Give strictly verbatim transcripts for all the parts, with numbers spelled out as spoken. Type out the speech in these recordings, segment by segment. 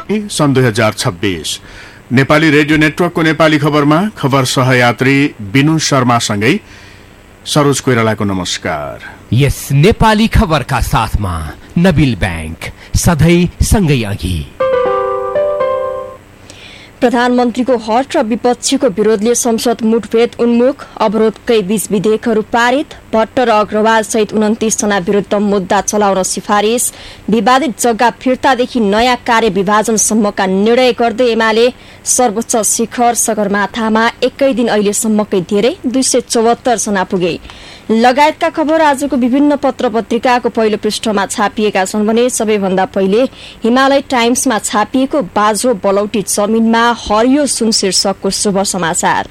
सन् दुई हजार छब्बीस। नेपाली रेडियो नेटवर्कको नेपाली खबरमा खबर सहयात्री बिनु शर्मासँगै सरोज कोइरालाको नमस्कार। यस नेपाली खबरका साथमा नबिल बैंक सधैँ सँगै अघि। प्रधानमन्त्रीको हट र विपक्षीको विरोधले संसद मुठभेड उन्मुख, अवरोधकै बीच विधेयकहरू पारित, भट्ट र अग्रवाल सहित उन्तिस जना विरुद्ध मुद्दा चलाउन सिफारिस, विवादित जग्गा फिर्तादेखि नयाँ कार्य विभाजनसम्मका निर्णय गर्दै एमाले सर्वोच्च शिखर सगरमाथामा एकै दिन अहिलेसम्मकै धेरै दुई सय चौहत्तर जना पुगे लगायतका खबर आजको विभिन्न पत्र पत्रिकाको पहिलो पृष्ठमा छापिएका छन् भने सबैभन्दा पहिले हिमालय टाइम्समा छापिएको बाजो बलौटी जमिनमा हरियो सुन शीर्षकको शुभ समाचार।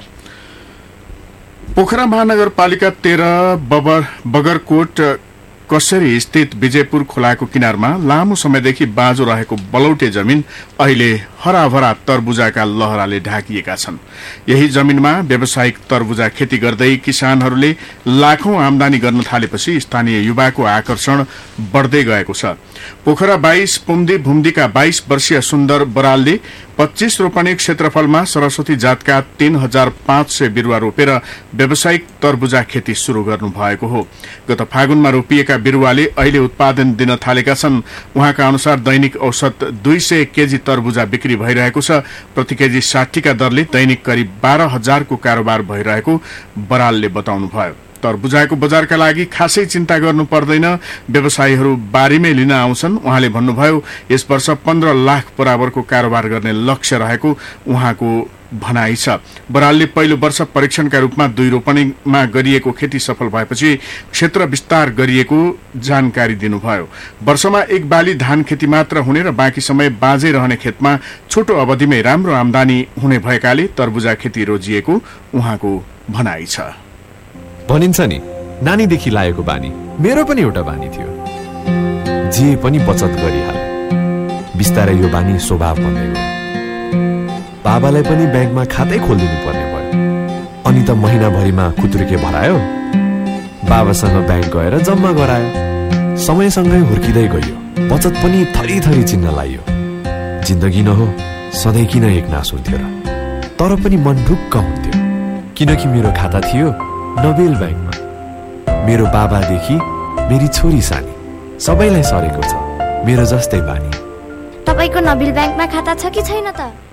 पोखरा महानगरपालिका तेह्र बबर बगरकोट कसेरी स्थित विजयपुर खोलाको किनारमा लामो समयदेखि बाँझो रहेको बलौटे जमिन अहिले हराभरा तरबुजाका लहराले ढाकिएका छन्। यही जमिनमा व्यावसायिक तरबुजा खेती गर्दै किसानहरूले लाखौं आमदानी गर्न थालेपछि स्थानीय युवाको आकर्षण बढ्दै गएको छ। पोखरा बाइस पुम्दी भुम्दीका बाइस वर्षीय सुन्दर बरालले पच्चीस रोपनी क्षेत्रफलमा सरस्वती जातका तीन हजार पाँच सय बिरुवा रोपेर व्यावसायिक तरबुजा खेती शुरू गर्नु भएको हो। गत फागुनमा रोपिएका बिरुवाले अहिले उत्पादन दिन थालेका छन्। उहाँका अनुसार दैनिक औसत दुई सय केजी तरबुजा बिक्री भइरहेको छ। प्रति केजी साठी का दरले दैनिक करिब बाह्र हजारको कारोबार भइरहेको बरालले बताउनुभयो। तरबुजाको बजारका लागि खासै चिन्ता गर्नु पर्दैन, व्यवसायीहरू बारीमै लिन आउँछन्। उहाँले भन्नुभयो यस वर्ष पन्ध्र लाख बराबरको कारोबार गर्ने लक्ष्य रहेको उहाँको भनाइ छ। बरालले पहिलो वर्ष परीक्षणका रूपमा दुई रोपनीमा गरिएको खेती सफल भएपछि क्षेत्र विस्तार गरिएको जानकारी दिनुभयो। वर्षमा एक बाली धान खेती मात्र हुने र बाँकी समय बाँझै रहने खेतमा छोटो अवधिमै राम्रो आमदानी हुने भएकाले तरबुजा खेती रोजिएको उहाँको भनाइ छ। भनिन्छ नि नानीदेखि लागेको बानी, मेरो पनि एउटा बानी थियो, जे पनि बचत गरिहाले। बिस्तारै यो बानी स्वभाव बन्दै गयो। बाबालाई पनि ब्याङ्कमा खातै खोलिदिनु पर्ने भयो। अनि त महिनाभरिमा खुत्रुके भरायो, बाबासँग ब्याङ्क गएर जम्मा गरायो। समयसँगै हुर्किँदै गयो, बचत पनि थरी थरी चिन्न लाग्यो। जिन्दगी न हो सधैँ किन एक नास हुन्थ्यो र, तर पनि मन ढुक्क हुन्थ्यो किनकि मेरो खाता थियो नबेल ब्याङ्कमा। मेरो बाबादेखि मेरी छोरी सानी सबैलाई सरेको छ मेरो जस्तै बानी। तपाईको नबेल ब्याङ्कमा खाता छ कि छैन त?